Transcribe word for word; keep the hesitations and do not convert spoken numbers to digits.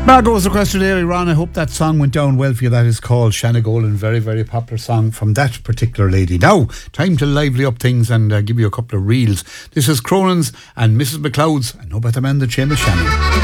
Margot's request today, Ron. I hope that song went down well for you. That is called Shanna Golan. Very, very popular song from that particular lady. Now, time to lively up things and uh, give you a couple of reels. This is Cronin's and Missus McLeod's. I know about the man, the Seamus Shannon.